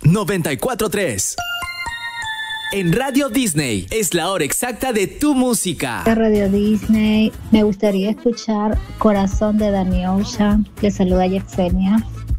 94.3. En Radio Disney es la hora exacta de tu música. Radio Disney, me gustaría escuchar Corazón de Danny Ocean. Le saluda Yesenia.